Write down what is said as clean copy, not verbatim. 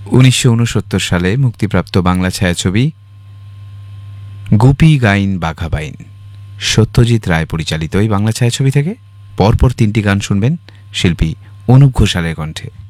1969 সালে মুক্তিপ্রাপ্ত বাংলা ছায়াছবি গুপি গাইন বাঘা বাইন, সত্যজিৎ রায় পরিচালিত এই বাংলা ছায়াছবি থেকে পরপর 3টি গান শুনবেন শিল্পী অনুপ ঘোষালের কণ্ঠে।